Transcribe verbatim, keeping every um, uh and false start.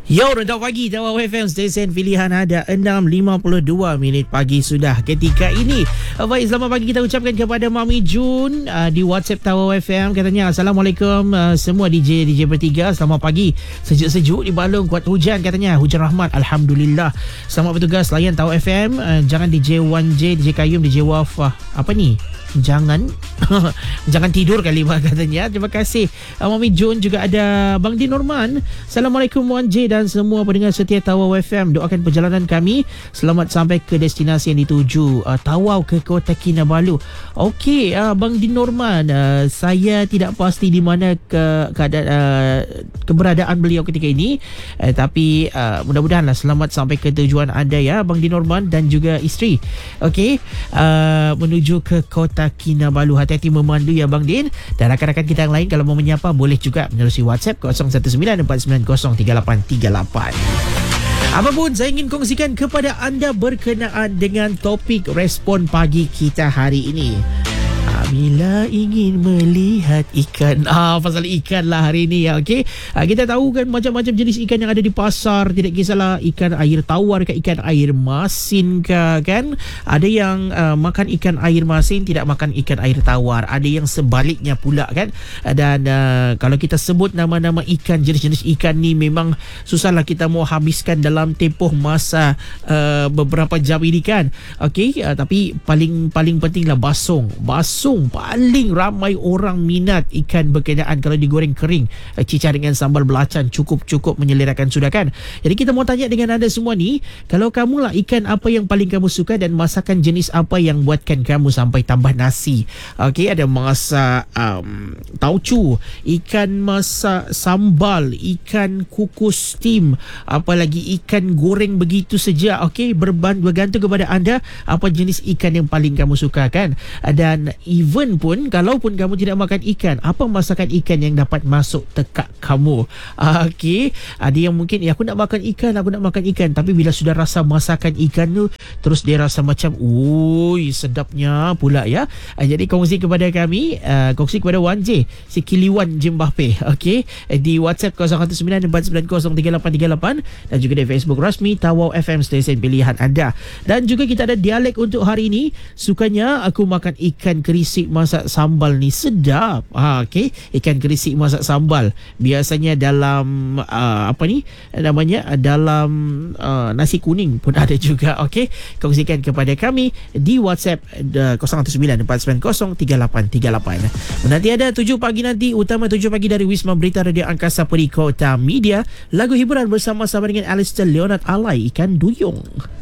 Yo, rentak pagi Tawau F M, stesen pilihan ada enam lima puluh dua minit pagi sudah ketika ini. Baik, selamat pagi kita ucapkan kepada Mami Jun uh, di WhatsApp Tawau F M. Katanya, Assalamualaikum uh, semua D J D J bertiga. Selamat pagi. Sejuk-sejuk di Balong, kuat hujan katanya. Hujan rahmat, Alhamdulillah. Selamat bertugas layan Tawau F M. uh, Jangan D J wan J, D J Kayum, D J Wafah. Apa ni? Jangan Jangan tidur kali mak katanya. Terima kasih uh, Mami Jun. Juga ada Bang Din Norman. Assalamualaikum wan J dan semua pendengar setia Tawau F M. Doakan perjalanan kami selamat sampai ke destinasi yang dituju, uh, Tawau ke Kota Kinabalu. Okey, uh, Bang Din Norman, uh, saya tidak pasti di mana ke keadaan uh, keberadaan beliau ketika ini, uh, tapi uh, mudah-mudahanlah selamat sampai ke tujuan anda ya Bang Din Norman dan juga isteri. Okey, uh, menuju ke Kota Kinabalu. Hati-hati memandu ya Bang Din. Dan rakan-rakan kita yang lain kalau mau menyapa boleh juga menerusi WhatsApp kosong satu sembilan empat sembilan kosong tiga lapan tiga lapan. Apapun saya ingin kongsikan kepada anda berkenaan dengan topik respon pagi kita hari ini. Bila ingin melihat ikan, ah pasal ikan lah hari ni ya, okey. Ah, kita tahu kan macam-macam jenis ikan yang ada di pasar, tidak kisahlah ikan air tawar ke ikan air masin ke, kan. Ada yang uh, makan ikan air masin, tidak makan ikan air tawar. Ada yang sebaliknya pula kan. Dan uh, kalau kita sebut nama-nama ikan, jenis-jenis ikan ni memang susahlah kita mau habiskan dalam tempoh masa uh, beberapa jam ini kan. Okey, uh, tapi paling paling pentinglah basung. Basung paling ramai orang minat ikan berkenaan kalau digoreng kering, cicah dengan sambal belacan, cukup-cukup menyelerakan sudah kan. Jadi kita mau tanya dengan anda semua ni, kalau kamu lah ikan apa yang paling kamu suka dan masakan jenis apa yang buatkan kamu sampai tambah nasi. Okey, ada masak um, tauco, ikan masak sambal, ikan kukus steam, apalagi ikan goreng begitu saja. Okey, bergantung kepada anda apa jenis ikan yang paling kamu suka kan. Dan even pun kalaupun kamu tidak makan ikan, apa masakan ikan yang dapat masuk tekak kamu? Okey, ada yang mungkin ya aku nak makan ikan, aku nak makan ikan, tapi bila sudah rasa masakan ikan tu terus dia rasa macam ui sedapnya pula ya. Jadi kongsi kepada kami, uh, kongsi kepada wan J, si Kiliwan Jimbape. Okey, di WhatsApp kosong satu sembilan empat sembilan kosong tiga lapan tiga lapan dan juga di Facebook rasmi Tawau F M, stesen pilihan anda. Dan juga kita ada dialek untuk hari ini. Sukanya aku makan ikan kerisik masak sambal ni sedap. Ha, okey, ikan kerisik masak sambal biasanya dalam uh, apa ni namanya, dalam uh, nasi kuning pun ada juga. Okey, kongsikan kepada kami di WhatsApp uh, kosong satu sembilan empat sembilan kosong tiga lapan tiga lapan. Nanti ada tujuh pagi nanti, utama tujuh pagi dari Wisma Berita Radio Angkasa Peri Kota Media. Lagu hiburan bersama-sama dengan Alistair Leonard Alai, Ikan Duyung.